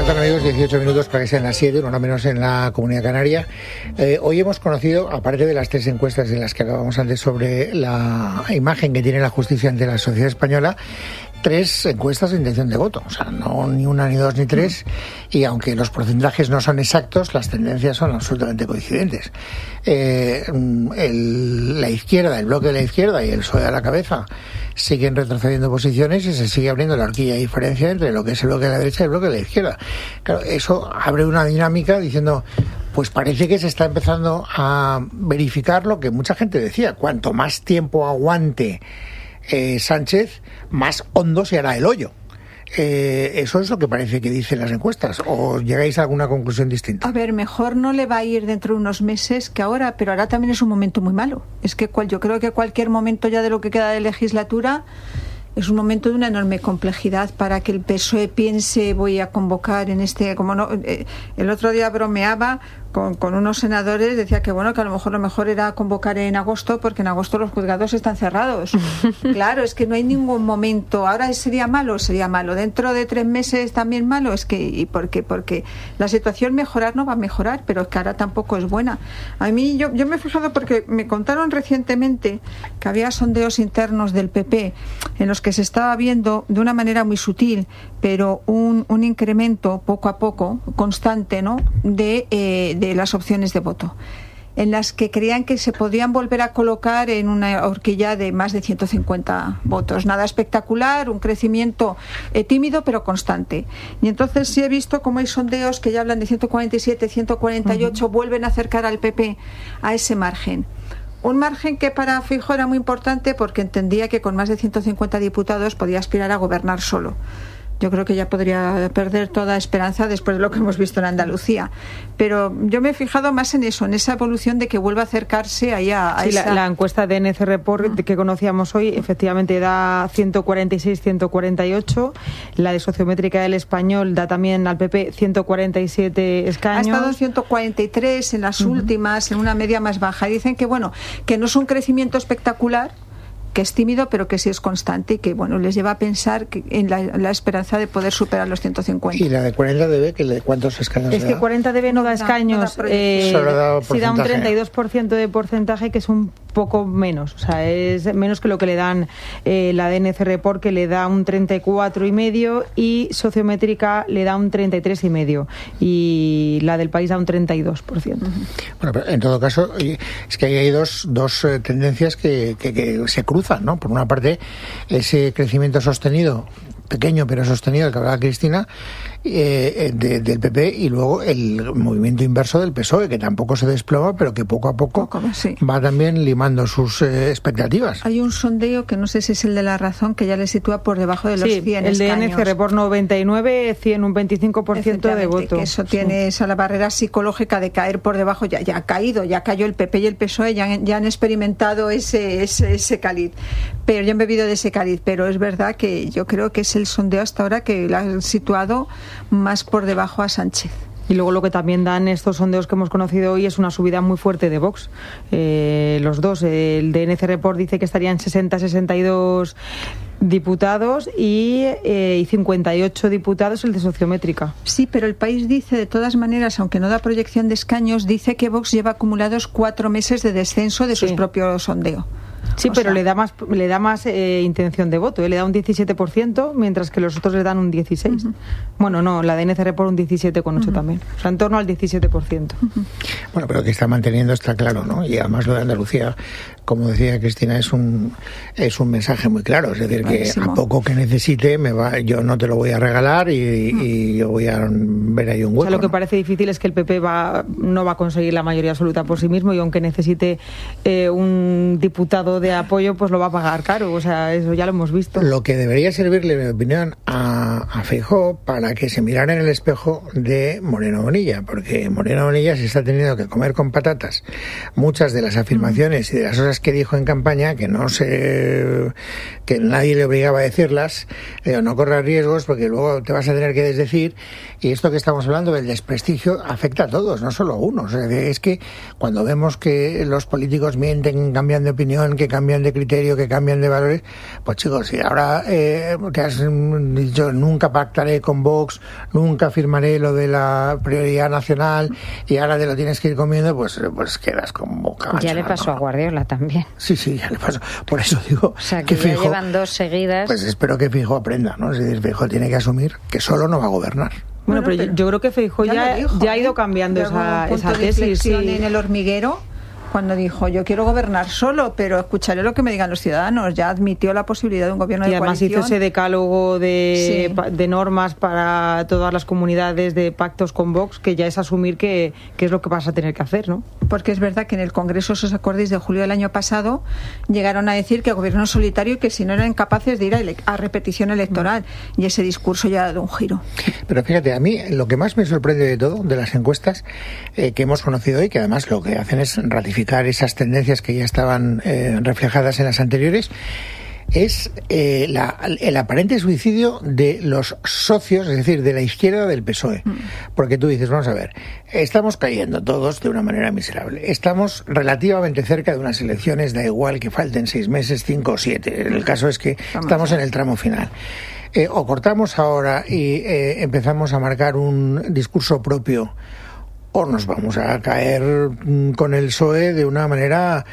Faltan, amigos, 18 minutos para que sean las 7, no menos en la Comunidad Canaria. Hoy hemos conocido, aparte de las 3 encuestas de las que acabamos antes sobre la imagen que tiene la justicia ante la sociedad española, 3 encuestas de intención de voto. O sea, no ni una, ni dos, ni 3. Y aunque los porcentajes no son exactos, las tendencias son absolutamente coincidentes. La izquierda, el bloque de la izquierda y el PSOE a la cabeza siguen retrocediendo posiciones y se sigue abriendo la horquilla de diferencia entre lo que es el bloque de la derecha y el bloque de la izquierda. Claro, eso abre una dinámica diciendo, pues parece que se está empezando a verificar lo que mucha gente decía: cuanto más tiempo aguante Sánchez, más hondo se hará el hoyo. Eso es lo que parece que dicen las encuestas. ¿O llegáis a alguna conclusión distinta? A ver, mejor no le va a ir dentro de unos meses que ahora, pero ahora también es un momento muy malo. Es que yo creo que cualquier momento ya de lo que queda de legislatura es un momento de una enorme complejidad para que el PSOE piense: voy a convocar en este... como no, el otro día bromeaba con unos senadores, decía que bueno, que a lo mejor era convocar en agosto, porque en agosto los juzgados están cerrados. Claro, es que no hay ningún momento. Ahora sería malo. Dentro de 3 meses también malo. Es que, ¿y por qué? Porque la situación mejorar no va a mejorar, pero es que ahora tampoco es buena. A mí, yo me he fijado porque me contaron recientemente que había sondeos internos del PP en los que se estaba viendo de una manera muy sutil, pero un incremento poco a poco, constante, ¿no?, de las opciones de voto, en las que creían que se podían volver a colocar en una horquilla de más de 150 votos. Nada espectacular, un crecimiento tímido pero constante. Y entonces sí he visto cómo hay sondeos que ya hablan de 147, 148, vuelven a acercar al PP a ese margen. Un margen que para Feijóo era muy importante porque entendía que con más de 150 diputados podía aspirar a gobernar solo. Yo creo que ya podría perder toda esperanza después de lo que hemos visto en Andalucía. Pero yo me he fijado más en eso, en esa evolución de que vuelva a acercarse ahí a sí, esa... La encuesta de NC Report que conocíamos hoy efectivamente da 146, 148. La de Sociométrica del Español da también al PP 147 escaños. Ha estado en 143 en las últimas, en una media más baja. Dicen que bueno, que no es un crecimiento espectacular, que es tímido, pero que sí es constante y que bueno, les lleva a pensar que en la esperanza de poder superar los 150. ¿Y la de 40dB, cuántos escaños es da? Que 40dB no da escaños, sí da un 32% de porcentaje, que es un poco menos, o sea, es menos que lo que le dan la DNC Report, que le da un 34,5, y Sociométrica le da un 33,5, y la del País da un 32%. Bueno, pero en todo caso, es que hay dos tendencias que se cruzan, ¿no? Por una parte, ese crecimiento sostenido, pequeño pero sostenido, del que hablaba Cristina, del PP, y luego el movimiento inverso del PSOE, que tampoco se desploma, pero que poco a poco sí va también limando sus expectativas. Hay un sondeo que no sé si es el de La Razón, que ya le sitúa por debajo de los 100 el escaños. El de NC Report 99, 100, un 25% de voto. Que eso tiene esa la barrera psicológica de caer por debajo. Ya ha caído, ya cayó el PP y el PSOE, ya han experimentado ese cáliz. Pero ya han bebido de ese cáliz. Pero es verdad que yo creo que es el sondeo hasta ahora que la ha situado más por debajo a Sánchez. Y luego lo que también dan estos sondeos que hemos conocido hoy es una subida muy fuerte de Vox. Los dos, el de NC Report dice que estarían 60-62 diputados y 58 diputados el de Sociométrica. Sí, pero el País dice, de todas maneras, aunque no da proyección de escaños, dice que Vox lleva acumulados 4 meses de descenso de sus propios sondeos. Sí, pero le da más intención de voto. Le da un 17%, mientras que los otros le dan un 16%. Bueno, no, la DNC Report un 17,8 también. O sea, en torno al 17%. Bueno, pero que está manteniendo, está claro, ¿no? Y además lo de Andalucía, como decía Cristina, es un mensaje muy claro. Es decir, clarísimo, que a poco que necesite, yo no te lo voy a regalar y yo voy a ver ahí un hueco. O sea, lo que parece difícil es que el PP no va a conseguir la mayoría absoluta por sí mismo, y aunque necesite un diputado de apoyo, pues lo va a pagar caro. O sea, eso ya lo hemos visto. Lo que debería servirle, en mi opinión, a Feijóo, para que se mirara en el espejo de Moreno Bonilla, porque Moreno Bonilla se está teniendo que comer con patatas muchas de las afirmaciones y de las cosas que dijo en campaña, que nadie le obligaba a decirlas. No corras riesgos porque luego te vas a tener que desdecir, y esto que estamos hablando del desprestigio afecta a todos, no solo a uno. O sea, es que cuando vemos que los políticos mienten, cambian de opinión, que cambian de criterio, que cambian de valores. Pues chicos, si ahora que has dicho nunca pactaré con Vox, nunca firmaré lo de la prioridad nacional y ahora te lo tienes que ir comiendo, pues quedas con boca. Ya le pasó a Guardiola también. Sí, ya le pasó. Por eso digo, o sea, que Feijóo, ya llevan 2 seguidas. Pues espero que Feijóo aprenda, ¿no? Es decir, Feijóo tiene que asumir que solo no va a gobernar. Bueno, pero yo creo que Feijóo ya ha ido cambiando esa tesis. Sí. En el hormiguero, cuando dijo, yo quiero gobernar solo, pero escucharé lo que me digan los ciudadanos. Ya admitió la posibilidad de un gobierno de coalición. Y además hizo ese decálogo de normas para todas las comunidades, de pactos con Vox, que ya es asumir que es lo que vas a tener que hacer, ¿no? Porque es verdad que en el Congreso, si os acordáis, de julio del año pasado, llegaron a decir que gobierno solitario y que si no eran capaces de ir a repetición electoral. Y ese discurso ya ha dado un giro. Pero fíjate, a mí lo que más me sorprende de todo, de las encuestas que hemos conocido hoy, que además lo que hacen es ratificar esas tendencias que ya estaban reflejadas en las anteriores, es el aparente suicidio de los socios, es decir, de la izquierda del PSOE. Porque tú dices, vamos a ver, estamos cayendo todos de una manera miserable. Estamos relativamente cerca de unas elecciones, da igual que falten 6 meses, 5 o 7. El caso es que estamos en el tramo final. O cortamos ahora y empezamos a marcar un discurso propio, o nos vamos a caer con el PSOE de una manera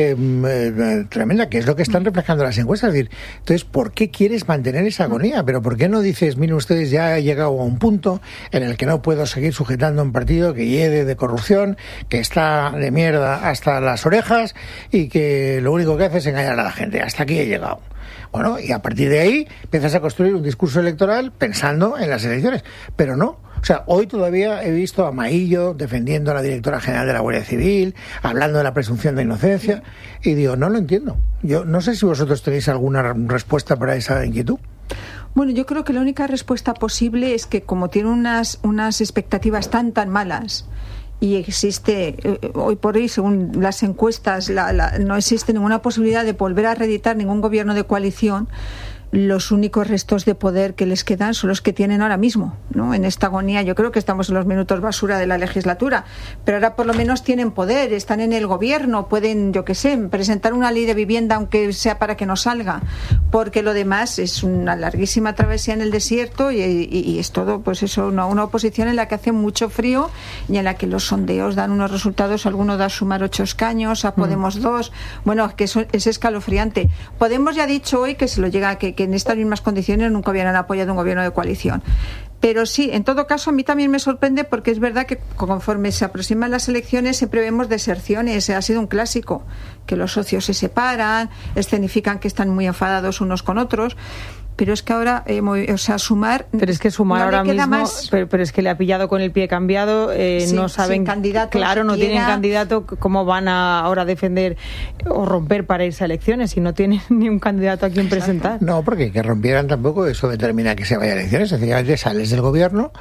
tremenda, que es lo que están reflejando las encuestas. Es decir, entonces, ¿por qué quieres mantener esa agonía? ¿Pero por qué no dices, miren ustedes, ya he llegado a un punto en el que no puedo seguir sujetando un partido que hiede de corrupción, que está de mierda hasta las orejas y que lo único que hace es engañar a la gente? Hasta aquí he llegado. Bueno, y a partir de ahí empiezas a construir un discurso electoral pensando en las elecciones, pero no. O sea, hoy todavía he visto a Maillo defendiendo a la directora general de la Guardia Civil, hablando de la presunción de inocencia, y digo, no lo entiendo. Yo no sé si vosotros tenéis alguna respuesta para esa inquietud. Bueno, yo creo que la única respuesta posible es que como tiene unas expectativas tan malas, y existe, hoy por hoy, según las encuestas, no existe ninguna posibilidad de volver a reeditar ningún gobierno de coalición. Los únicos restos de poder que les quedan son los que tienen ahora mismo, ¿no? En esta agonía, yo creo que estamos en los minutos basura de la legislatura, pero ahora por lo menos tienen poder, están en el gobierno, pueden, yo qué sé, presentar una ley de vivienda, aunque sea para que no salga, porque lo demás es una larguísima travesía en el desierto y es todo, pues eso, una oposición en la que hace mucho frío y en la que los sondeos dan unos resultados, alguno da Sumar 8 escaños, a Podemos 2, bueno, que eso es escalofriante. Podemos ya ha dicho hoy que se lo llega, que en estas mismas condiciones nunca hubieran apoyado un gobierno de coalición. Pero sí, en todo caso, a mí también me sorprende porque es verdad que conforme se aproximan las elecciones siempre vemos deserciones. Ha sido un clásico, que los socios se separan, escenifican que están muy enfadados unos con otros. Pero es que ahora, Sumar... Pero es que Sumar no ahora mismo... Pero es que le ha pillado con el pie cambiado, sí, no saben... Claro, no tienen candidato, ¿cómo van a ahora defender o romper para irse a elecciones si no tienen ni un candidato a quien presentar? No, porque que rompieran tampoco eso determina que se vaya a elecciones. Sencillamente sales del gobierno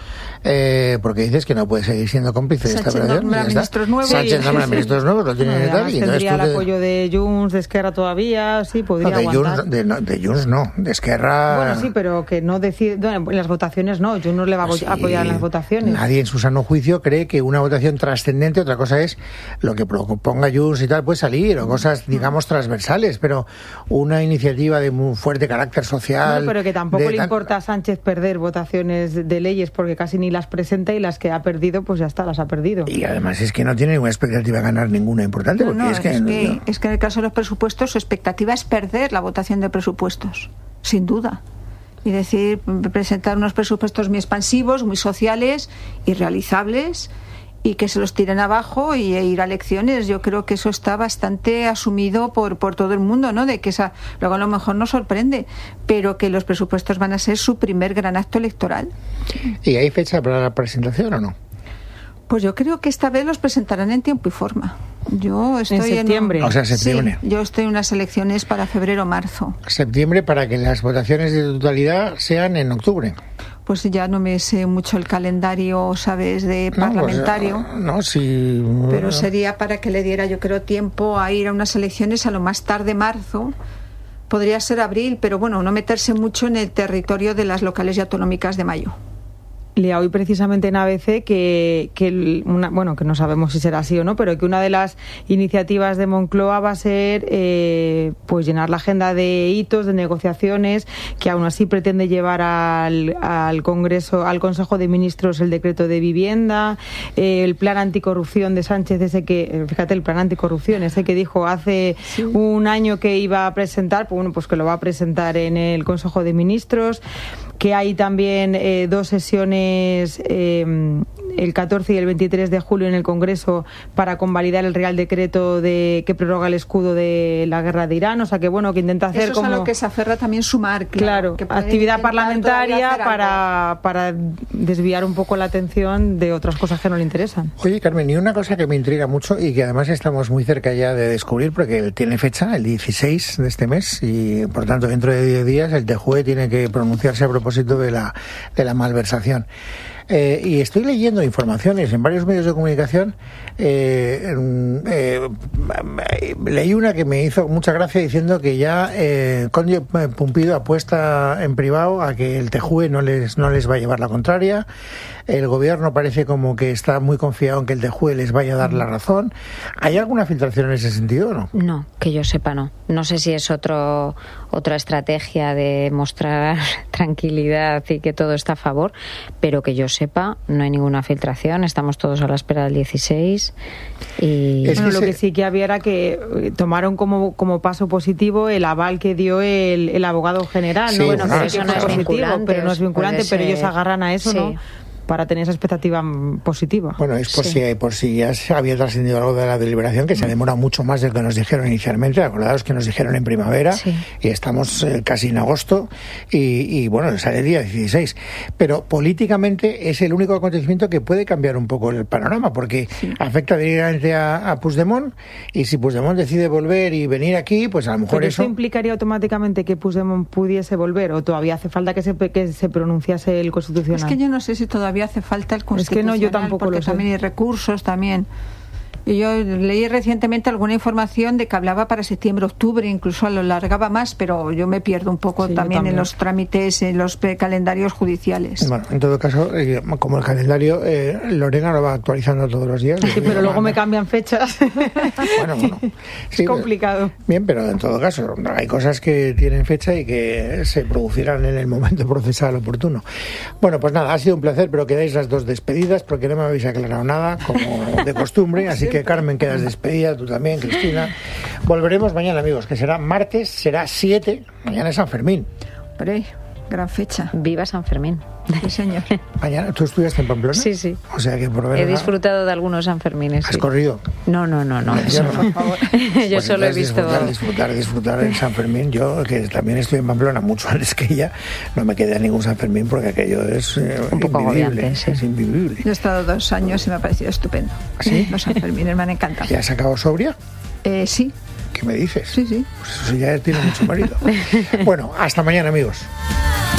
porque dices que no puedes seguir siendo cómplice de esta operación. Sánchez nombra ministros nuevos, lo tienen y tal. Tendría el apoyo de Junts, de Esquerra todavía, sí, podría aguantar. De Junts no, de Esquerra... Bueno, sí, pero que no decide... Bueno, en las votaciones no, yo no le va a apoyar en las votaciones. Nadie en su sano juicio cree que una votación trascendente, otra cosa es lo que proponga Junts y tal, puede salir, o cosas, digamos, transversales, pero una iniciativa de muy fuerte carácter social... No, pero que tampoco le importa a Sánchez perder votaciones de leyes, porque casi ni las presenta y las que ha perdido, pues ya está, las ha perdido. Y además es que no tiene ninguna expectativa de ganar ninguna importante, porque es que en el caso de los presupuestos su expectativa es perder la votación de presupuestos. Sin duda. Y decir, presentar unos presupuestos muy expansivos, muy sociales, irrealizables, y que se los tiren abajo y ir a elecciones. Yo creo que eso está bastante asumido por todo el mundo, ¿no? De que luego a lo mejor nos sorprende, pero que los presupuestos van a ser su primer gran acto electoral. ¿Y hay fecha para la presentación o no? Pues yo creo que esta vez los presentarán en tiempo y forma. Yo estoy en septiembre. O sea, septiembre. Sí, yo estoy en unas elecciones para febrero o marzo. Septiembre para que las votaciones de totalidad sean en octubre. Pues ya no me sé mucho el calendario, ¿sabes?, de parlamentario. Sí. Pero sería para que le diera, yo creo, tiempo a ir a unas elecciones a lo más tarde marzo. Podría ser abril, pero bueno, no meterse mucho en el territorio de las locales y autonómicas de mayo. Leía hoy precisamente en ABC que no sabemos si será así o no, pero que una de las iniciativas de Moncloa va a ser pues llenar la agenda de hitos, de negociaciones, que aún así pretende llevar al Congreso, al Consejo de Ministros, el decreto de vivienda, el plan anticorrupción de Sánchez, el plan anticorrupción, ese que dijo hace un año que iba a presentar, pues que lo va a presentar en el Consejo de Ministros, que hay también 2 sesiones, el 14 y el 23 de julio en el Congreso, para convalidar el Real Decreto que prorroga el escudo de la guerra de Irán. O sea que que intenta hacer eso es a lo que se aferra también sumar. Claro, actividad parlamentaria para desviar un poco la atención de otras cosas que no le interesan. Oye, Carmen, y una cosa que me intriga mucho y que además estamos muy cerca ya de descubrir, porque tiene fecha, el 16 de este mes, y por tanto dentro de 10 días el TJUE tiene que pronunciarse a propósito de la malversación. Y estoy leyendo informaciones en varios medios de comunicación. Leí una que me hizo mucha gracia diciendo que ya Conde Pumpido apuesta en privado a que el TJUE no les va a llevar la contraria. El gobierno parece como que está muy confiado en que el TJUE les vaya a dar la razón. ¿Hay alguna filtración en ese sentido o no? No, que yo sepa no. No sé si es otra estrategia de mostrar tranquilidad y que todo está a favor, pero que yo sepa no hay ninguna filtración. Estamos todos a la espera del 16 y lo que sí que había era que tomaron como paso positivo el aval que dio el abogado general. Sí, ¿no? Bueno, pero eso no es vinculante, pero no es vinculante, pero ellos agarran a eso, sí, ¿no? Para tener esa expectativa positiva. Bueno, es por si ya se había trascendido algo de la deliberación, que se demora mucho más de lo que nos dijeron inicialmente. Acordaos que nos dijeron en primavera, y estamos casi en agosto, y bueno, sale el día 16. Pero políticamente es el único acontecimiento que puede cambiar un poco el panorama, porque afecta directamente a Puigdemont, y si Puigdemont decide volver y venir aquí, pues a lo mejor ¿Pero eso implicaría automáticamente que Puigdemont pudiese volver, o todavía hace falta que se pronunciase el Constitucional? Es que yo no sé si todavía hace falta el Constitucional. Es que no, yo tampoco porque lo sé. También hay recursos, también. Y yo leí recientemente alguna información de que hablaba para septiembre-octubre, incluso lo largaba más, pero yo me pierdo un poco también en los trámites, en los calendarios judiciales. Bueno, en todo caso, como el calendario, Lorena lo va actualizando todos los días. Sí, pero luego me cambian fechas. Bueno. Sí, es complicado. Bien, pero en todo caso, hay cosas que tienen fecha y que se producirán en el momento procesal oportuno. Bueno, pues nada, ha sido un placer, pero quedáis las 2 despedidas porque no me habéis aclarado nada, como de costumbre, así que Carmen, quedas despedida, tú también, Cristina. Volveremos mañana, amigos, que será martes, será 7, mañana es San Fermín. Hombre, gran fecha. Viva San Fermín. Sí, señor. Mañana, ¿tú estudiaste en Pamplona? Sí. O sea que por ver, he disfrutado de algunos Sanfermines. ¿Has corrido? No. Eso, por favor. Yo pues solo he visto... Disfrutar en San Fermín. Yo, que también estoy en Pamplona mucho antes que ella, no me quedé a ningún San Fermín porque aquello es un poco agobiante, sí. Es invivible. Yo he estado 2 años y me ha parecido estupendo. ¿Sí? Los San Fermines me han encantado. ¿Ya has sacado sobria? Sí. ¿Qué me dices? Sí. Pues eso ya tiene mucho mérito. Bueno, hasta mañana, amigos.